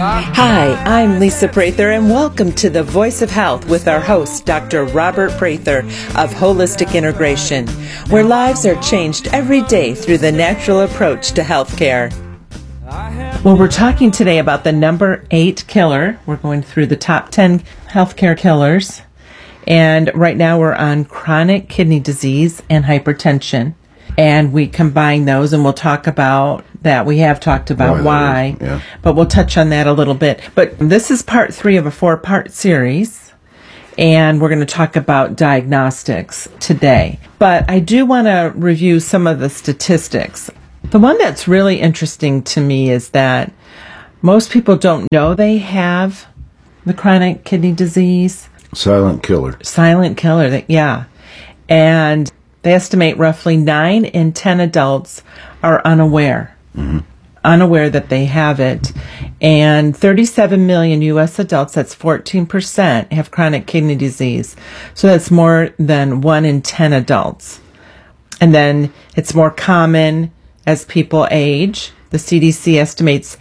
Hi, I'm Lisa Prather, and welcome to the Voice of Health with our host, Dr. Robert Prather of Holistic Integration, where lives are changed every day through the natural approach to healthcare. Well, we're talking today about the number 8 killer. We're going through the top 10 healthcare killers, and right now we're on chronic kidney disease and hypertension. And we combine those, and we'll talk about that. We have talked about why, but we'll touch on that a little bit. But this is part 3 of a 4-part series, and we're going to talk about diagnostics today. But I do want to review some of the statistics. The one that's really interesting to me is that most people don't know they have the chronic kidney disease. Silent killer. Silent killer, yeah. And they estimate roughly 9 in 10 adults are unaware that they have it. And 37 million U.S. adults, that's 14%, have chronic kidney disease. So that's more than 1 in 10 adults. And then it's more common as people age. The CDC estimates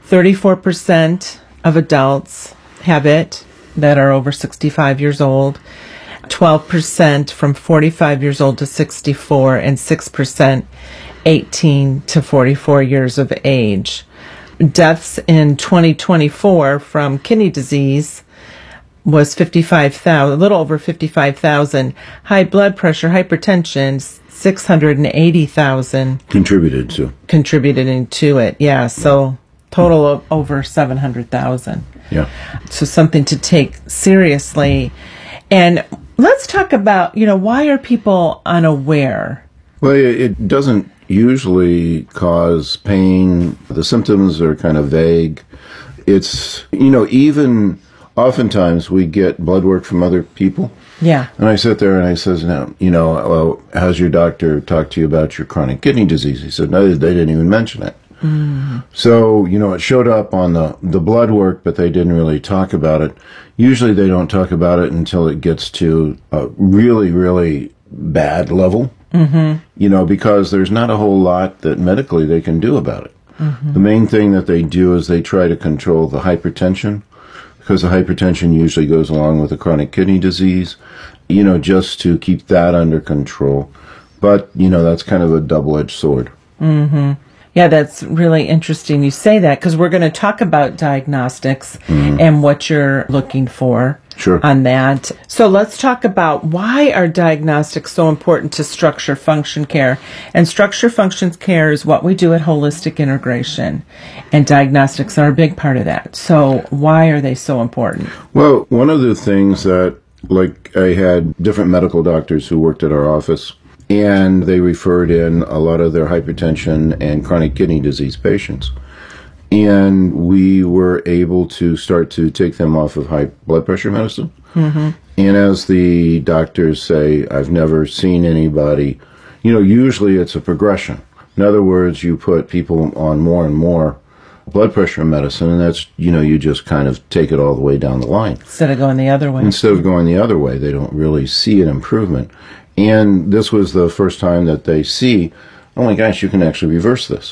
34% of adults have it that are over 65 years old. 12% from 45 years old to 64, and 6% 18 to 44 years of age. Deaths in 2024 from kidney disease was 55,000, a little over 55,000. High blood pressure, hypertension, 680,000. Contributed to it, yeah. So total of over 700,000. Yeah. So something to take seriously. And let's talk about, why are people unaware? Well, it doesn't usually cause pain. The symptoms are kind of vague. It's, even oftentimes we get blood work from other people. Yeah. And I sit there and I says, well, how's your doctor talk to you about your chronic kidney disease? He said, no, they didn't even mention it. So, it showed up on the blood work, but they didn't really talk about it. Usually they don't talk about it until it gets to a really, really bad level, because there's not a whole lot that medically they can do about it. The main thing that they do is they try to control the hypertension, because the hypertension usually goes along with the chronic kidney disease, just to keep that under control. But, that's kind of a double-edged sword. Yeah, that's really interesting you say that, because we're going to talk about diagnostics and what you're looking for on that. So let's talk about why are diagnostics so important to structure function care. And structure function care is what we do at Holistic Integration, and diagnostics are a big part of that. So why are they so important? Well, one of the things that, I had different medical doctors who worked at our office, and they referred in a lot of their hypertension and chronic kidney disease patients. And we were able to start to take them off of high blood pressure medicine. And as the doctors say, I've never seen anybody, usually it's a progression. In other words, you put people on more and more blood pressure medicine, and that's, you just kind of take it all the way down the line. Instead of going the other way. They don't really see an improvement. And this was the first time that they see, oh my gosh, you can actually reverse this.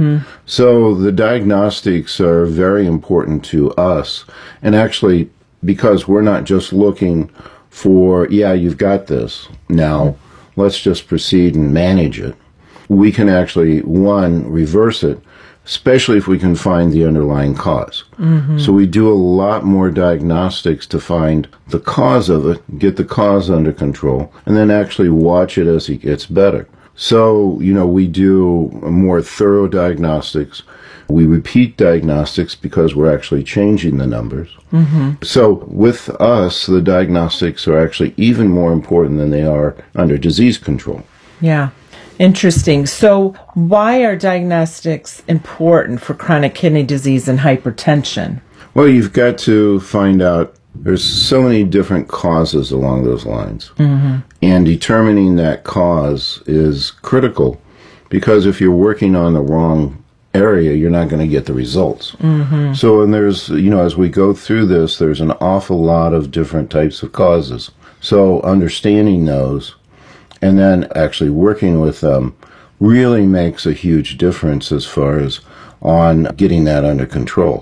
So the diagnostics are very important to us. And actually, because we're not just looking for, you've got this, now let's just proceed and manage it. We can actually, reverse it, especially if we can find the underlying cause. So we do a lot more diagnostics to find the cause of it, get the cause under control, and then actually watch it as it gets better. So, we do more thorough diagnostics. We repeat diagnostics because we're actually changing the numbers. So with us, the diagnostics are actually even more important than they are under disease control. Yeah. Interesting. So why are diagnostics important for chronic kidney disease and hypertension? Well, you've got to find out, there's so many different causes along those lines. And determining that cause is critical, because if you're working on the wrong area, you're not going to get the results. So, and there's, as we go through this, there's an awful lot of different types of causes. So understanding those and then actually working with them really makes a huge difference as far as on getting that under control.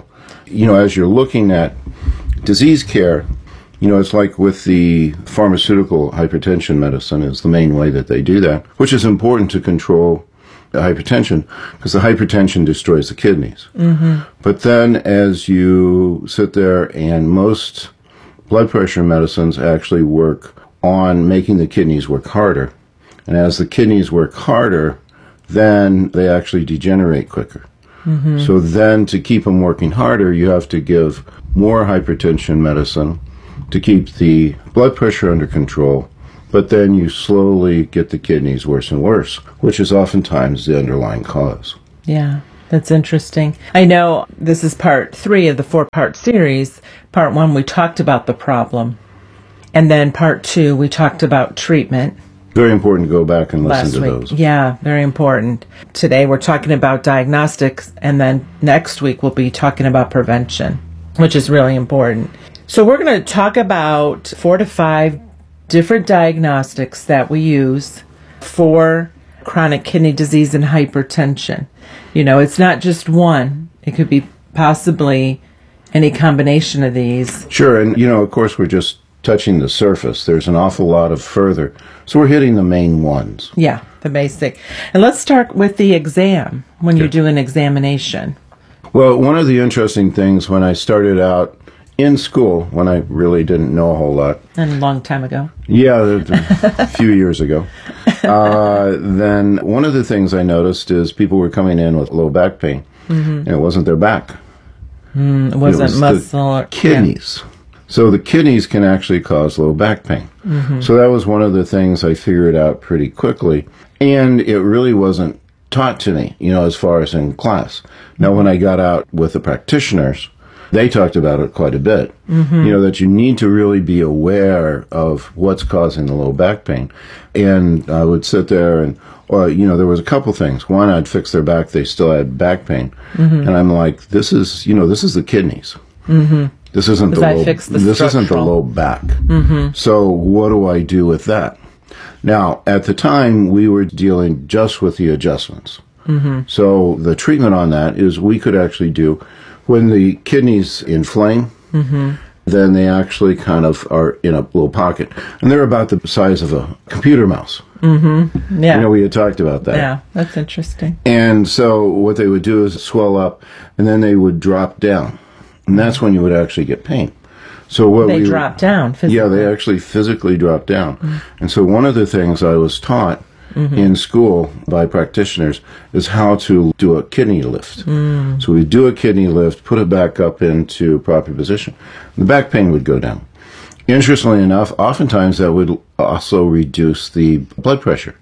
as you're looking at disease care, it's like with the pharmaceutical hypertension medicine is the main way that they do that, which is important to control the hypertension because the hypertension destroys the kidneys. But then as you sit there, and most blood pressure medicines actually work on making the kidneys work harder. And as the kidneys work harder, then they actually degenerate quicker. So then to keep them working harder, you have to give more hypertension medicine to keep the blood pressure under control, but then you slowly get the kidneys worse and worse, which is oftentimes the underlying cause. Yeah, that's interesting. I know this is part 3 of the 4-part series. Part 1, we talked about the problem. And then part 2, we talked about treatment. Very important to go back and listen to those. Yeah, very important. Today we're talking about diagnostics, and then next week we'll be talking about prevention, which is really important. So we're going to talk about 4 to 5 different diagnostics that we use for chronic kidney disease and hypertension. It's not just one. It could be possibly any combination of these. Sure, and of course we're just touching the surface. There's an awful lot of further. So we're hitting the main ones. Yeah, the basic. And let's start with the exam, when you do an examination. Well, one of the interesting things when I started out in school, when I really didn't know a whole lot. And a long time ago. Yeah, a few years ago. Then one of the things I noticed is people were coming in with low back pain. And it wasn't their back. It wasn't muscle or kidneys. Yeah. So the kidneys can actually cause low back pain. So that was one of the things I figured out pretty quickly. And it really wasn't taught to me, as far as in class. Now, when I got out with the practitioners, they talked about it quite a bit. That you need to really be aware of what's causing the low back pain. And I would sit there and, there was a couple things. One, I'd fix their back. They still had back pain. And I'm like, this is the kidneys. This isn't the low back. So what do I do with that? Now, at the time, we were dealing just with the adjustments. So the treatment on that is we could actually do, when the kidneys inflame, then they actually kind of are in a little pocket. And they're about the size of a computer mouse. Yeah. We had talked about that. Yeah, that's interesting. And so what they would do is swell up, and then they would drop down. And that's when you would actually get pain. So what they drop down physically. Yeah, they actually physically drop down. And so one of the things I was taught in school by practitioners is how to do a kidney lift. So we do a kidney lift, put it back up into proper position. The back pain would go down. Interestingly enough, oftentimes that would also reduce the blood pressure.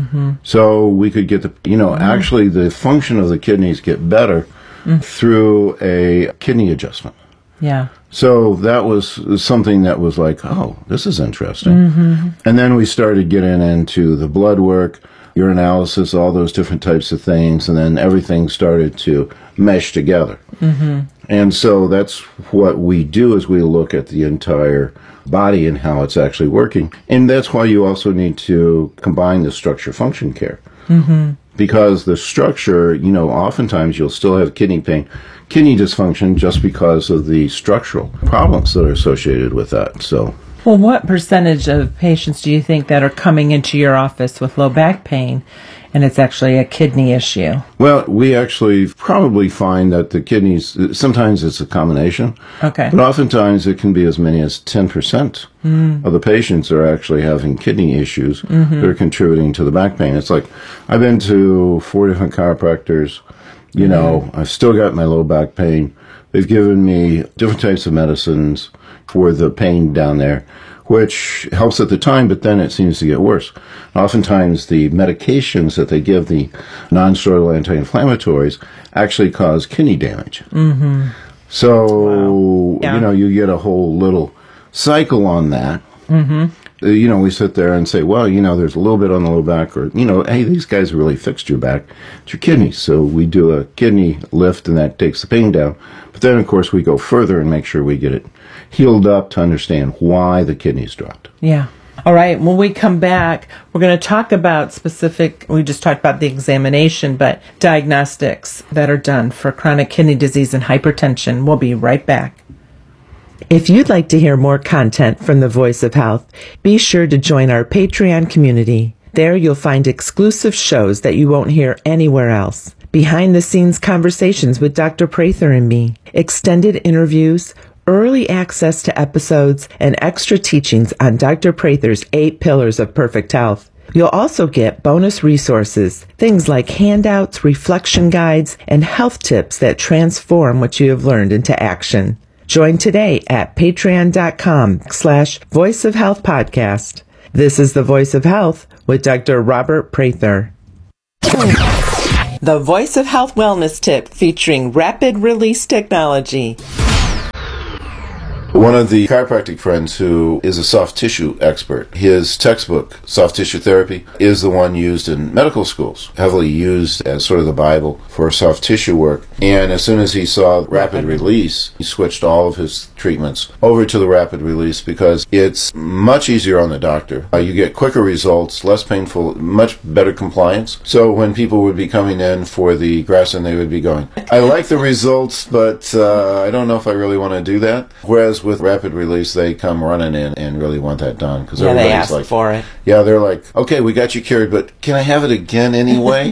So we could get actually the function of the kidneys get better through a kidney adjustment. Yeah. So that was something that was like, oh, this is interesting. And then we started getting into the blood work, urinalysis, all those different types of things, and then everything started to mesh together. And so that's what we do, is we look at the entire body and how it's actually working. And that's why you also need to combine the structure function care. Because the structure, oftentimes you'll still have kidney pain, kidney dysfunction, just because of the structural problems that are associated with that. So, well, what percentage of patients do you think that are coming into your office with low back pain, and it's actually a kidney issue? Well, we actually probably find that the kidneys, sometimes it's a combination. Okay. But oftentimes it can be as many as 10% of the patients are actually having kidney issues that are contributing to the back pain. It's like, I've been to 4 different chiropractors. I've still got my low back pain. They've given me different types of medicines for the pain down there, which helps at the time, but then it seems to get worse. Oftentimes, the medications that they give, the non-steroidal anti-inflammatories, actually cause kidney damage. So, you get a whole little cycle on that. We sit there and say, well, there's a little bit on the low back, or, hey, these guys really fixed your back. It's your kidneys. So we do a kidney lift, and that takes the pain down. But then, of course, we go further and make sure we get it healed up to understand why the kidneys dropped. Yeah. All right, when we come back, we're going to talk about we just talked about the examination, but diagnostics that are done for chronic kidney disease and hypertension. We'll be right back. If you'd like to hear more content from the Voice of Health, be sure to join our Patreon community. There you'll find exclusive shows that you won't hear anywhere else. Behind-the-scenes conversations with Dr. Prather and me, extended interviews, early access to episodes, and extra teachings on Dr. Prather's 8 pillars of perfect health. You'll also get bonus resources, things like handouts, reflection guides, and health tips that transform what you have learned into action. Join today at patreon.com/Voice of Health podcast. This is the Voice of Health with Dr. Robert Prather. The Voice of Health Wellness Tip featuring rapid release technology. One of the chiropractic friends who is a soft tissue expert, his textbook, Soft Tissue Therapy, is the one used in medical schools, heavily used as sort of the Bible for soft tissue work. And as soon as he saw rapid release, he switched all of his treatments over to the rapid release because it's much easier on the doctor. You get quicker results, less painful, much better compliance. So when people would be coming in for the Graston, they would be going, I like the results, but I don't know if I really want to do that. Whereas with rapid release, they come running in and really want that done because they ask for it. Yeah, they're like, okay, we got you cured, but can I have it again anyway?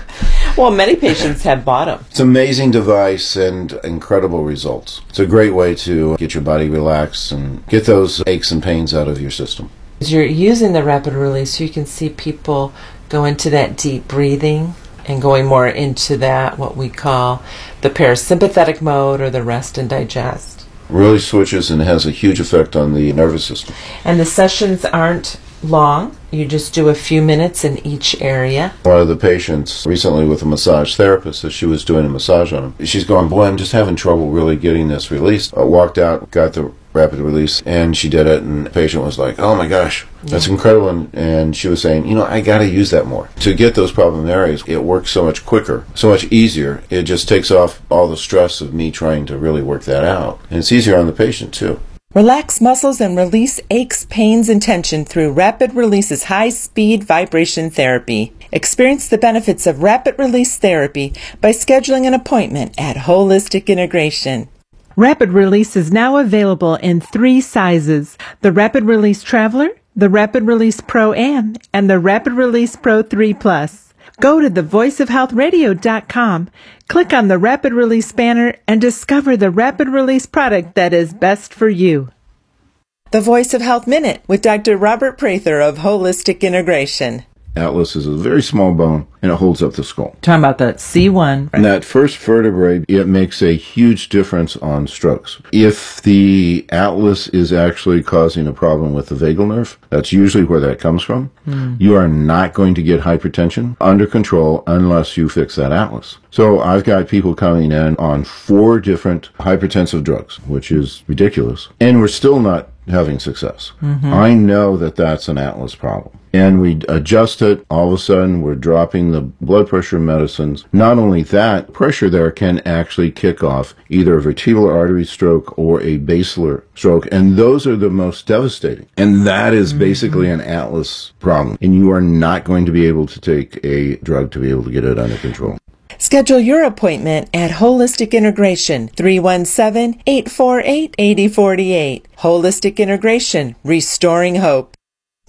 Well, many patients have bought them. It's an amazing device and incredible results. It's a great way to get your body relaxed and get those aches and pains out of your system. As you're using the rapid release, you can see people go into that deep breathing and going more into that, what we call the parasympathetic mode or the rest and digest. Really switches and has a huge effect on the nervous system. And the sessions aren't long. You just do a few minutes in each area. One of the patients recently with a massage therapist, as she was doing a massage on him, she's going, boy, I'm just having trouble really getting this released. I walked out, got the rapid release, and she did it, and the patient was like, oh my gosh, that's incredible. And she was saying, I got to use that more. To get those problem areas, it works so much quicker, so much easier. It just takes off all the stress of me trying to really work that out. And it's easier on the patient, too. Relax muscles and release aches, pains, and tension through Rapid Release's high-speed vibration therapy. Experience the benefits of Rapid Release therapy by scheduling an appointment at Holistic Integration. Rapid Release is now available in 3 sizes: the Rapid Release Traveler, the Rapid Release Pro-Am, and the Rapid Release Pro 3 Plus. Go to thevoiceofhealthradio.com, click on the Rapid Release banner, and discover the Rapid Release product that is best for you. The Voice of Health Minute with Dr. Robert Prather of Holistic Integration. Atlas is a very small bone, and it holds up the skull. Talking about that C1. And that first vertebrae, it makes a huge difference on strokes. If the atlas is actually causing a problem with the vagal nerve, that's usually where that comes from. You are not going to get hypertension under control unless you fix that atlas. So I've got people coming in on 4 different hypertensive drugs, which is ridiculous, and we're still not having success. I know that that's an atlas problem. And we adjust it, all of a sudden we're dropping the blood pressure medicines. Not only that, pressure there can actually kick off either a vertebral artery stroke or a basilar stroke, and those are the most devastating. And that is basically an atlas problem, and you are not going to be able to take a drug to be able to get it under control. Schedule your appointment at Holistic Integration, 317-848-8048. Holistic Integration, restoring hope.